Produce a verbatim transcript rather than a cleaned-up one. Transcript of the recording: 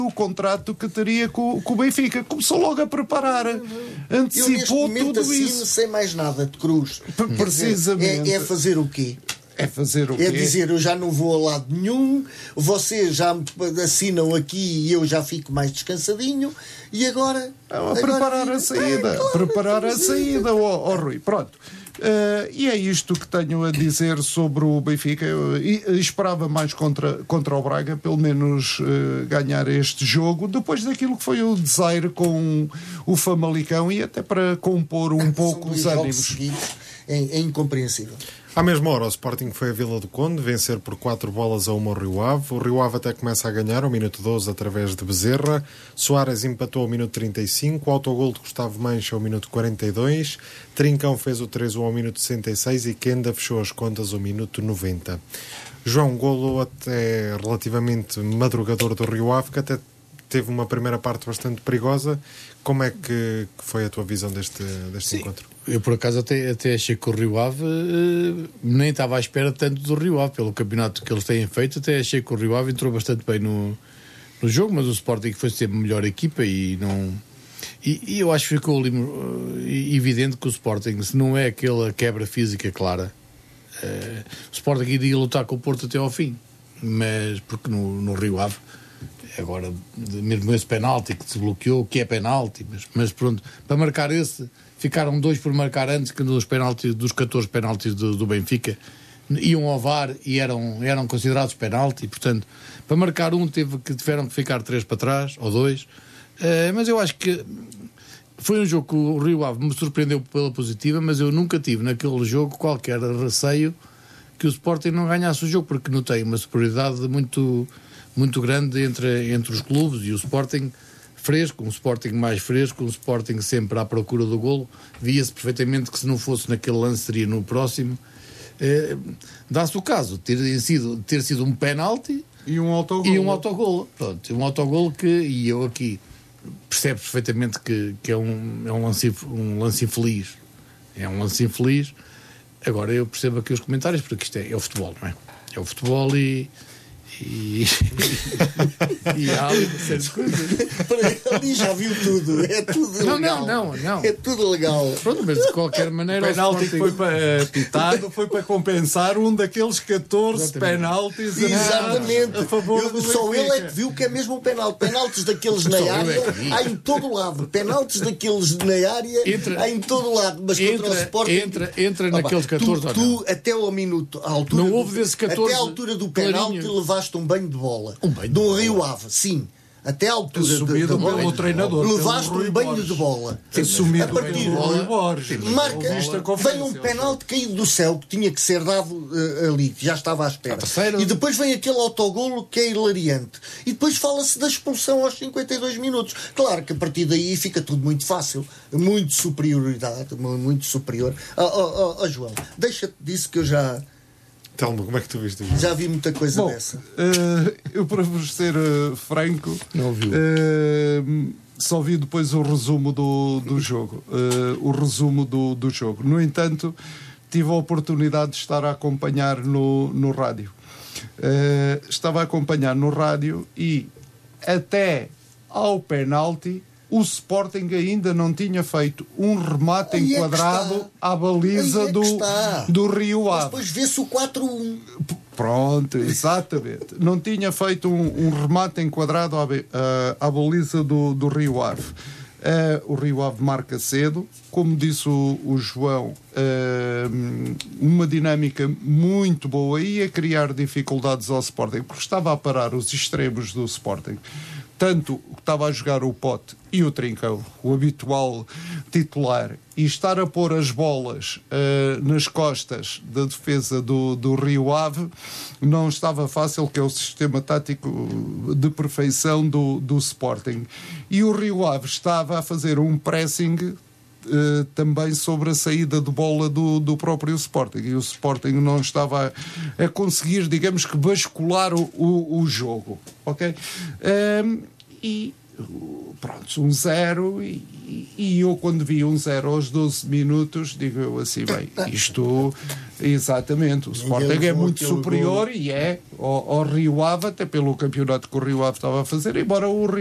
o contrato que teria com, com o Benfica. Começou logo a preparar, antecipou tudo assim, isso. Sem mais nada de Cruz. Precisamente. Dizer, é, é fazer o quê? É fazer o quê? É dizer, eu já não vou a lado nenhum, vocês já me assinam aqui e eu já fico mais descansadinho, e agora... Não, a agora preparar fico, a saída, é, claro, preparar a saída, ó oh, oh, Rui, pronto. Uh, e é isto que tenho a dizer sobre o Benfica. Eu, eu esperava mais contra, contra o Braga, pelo menos uh, ganhar este jogo, depois daquilo que foi o desaire com o Famalicão, e até para compor um pouco os ânimos. É, é incompreensível. À mesma hora, o Sporting foi a Vila do Conde vencer por quatro bolas a uma o Rio Ave. O Rio Ave até começa a ganhar ao minuto doze através de Bezerra. Soares empatou ao minuto trinta e cinco. O autogol de Gustavo Mancha ao minuto quarenta e dois. Trincão fez o três a um ao minuto sessenta e seis e Kenda fechou as contas ao minuto noventa. João, golo até relativamente madrugador do Rio Ave, que até teve uma primeira parte bastante perigosa. Como é que foi a tua visão deste, deste encontro? Eu, por acaso, até, até achei que o Rio Ave uh, nem estava à espera tanto do Rio Ave, pelo campeonato que eles têm feito. Até achei que o Rio Ave entrou bastante bem no, no jogo, mas o Sporting foi sempre a melhor equipa e não... E, e eu acho que ficou ali, uh, evidente que o Sporting, se não é aquela quebra física clara, uh, o Sporting iria lutar com o Porto até ao fim. Mas, porque no, no Rio Ave, agora, mesmo esse penalti que se bloqueou, que é penalti, mas, mas pronto, para marcar esse... Ficaram dois por marcar antes que dos, penaltis, dos catorze penaltis do, do Benfica. Iam ao V A R e eram, eram considerados penalti. Portanto, para marcar um teve que, tiveram que ficar três para trás, ou dois. Uh, mas eu acho que foi um jogo que o Rio Ave me surpreendeu pela positiva, mas eu nunca tive naquele jogo qualquer receio que o Sporting não ganhasse o jogo, porque notei uma superioridade muito, muito grande entre, entre os clubes, e o Sporting... fresco, um Sporting mais fresco, um Sporting sempre à procura do golo. Via-se perfeitamente que se não fosse naquele lance seria no próximo. Eh, dá-se o caso de ter sido, ter sido um penalti e um autogolo. E um autogolo. Pronto, um autogolo que, e eu aqui percebo perfeitamente que, que é, um, é um, lance, um lance infeliz. É um lance infeliz. Agora eu percebo aqui os comentários, porque isto é, é o futebol, não é? É o futebol e... E, e há ali uma série de coisas. Ali já viu tudo, é tudo não, legal. Não, não, não. É tudo legal. Pronto, mas de qualquer maneira. O penalti que foi para pitar foi para compensar um daqueles catorze penaltis Exatamente. A favor Eu, do só Benfica. ele é que viu que é mesmo um penalti. Penaltis daqueles na área é há em todo lado. Penaltis daqueles na área entra, há em todo lado. Mas entra, contra o Sporting. Entra, entra oh, naqueles catorze. Tu, tu até ao minuto, à altura. Não do, houve desse catorze. Até à altura do penalti levaste um banho de bola. Um banho de bola. Rio Ave, sim. Até à altura assumido de, de pelo treinador. Levaste um banho Borges. De bola. Assumido a partir pelo Rui Borges. Marca, vem um penalti caído do céu que tinha que ser dado uh, ali, que já estava à espera. E depois vem aquele autogolo que é hilariante. E depois fala-se da expulsão aos cinquenta e dois minutos. Claro que a partir daí fica tudo muito fácil. Muito superioridade, muito superior. Ó oh, oh, oh, João, deixa-te disso que eu já... Telmo, como é que tu viste isso? Já vi muita coisa Bom, dessa. Uh, eu, para vos ser uh, franco, não viu. Uh, só vi depois o resumo do, do jogo. Uh, o resumo do, do jogo. No entanto, tive a oportunidade de estar a acompanhar no, no rádio. Uh, estava a acompanhar no rádio e até ao penalti o Sporting ainda não tinha feito um remate aí enquadrado é à baliza é do, do Rio Ave. Mas depois vê-se o quatro a um. Pronto, exatamente. Não tinha feito um, um remate enquadrado à, à, à baliza do, do Rio Ave. Uh, o Rio Ave marca cedo, como disse o, o João, uh, uma dinâmica muito boa e a criar dificuldades ao Sporting, porque estava a parar os extremos do Sporting. Tanto o que estava a jogar o Pote e o Trincão, o habitual titular, e estar a pôr as bolas uh, nas costas da defesa do, do Rio Ave, não estava fácil, que é o sistema tático de perfeição do, do Sporting. E o Rio Ave estava a fazer um pressing Uh, também sobre a saída de bola do, do próprio Sporting, e o Sporting não estava a, a conseguir, digamos que, bascular o, o, o jogo, ok? Uh, e pronto, um zero e, e eu quando vi um zero aos doze minutos digo eu assim, bem, isto exatamente, o Sporting é muito superior gol. E é ao, ao Rio Ave, até pelo campeonato que o Rio Ave estava a fazer, embora o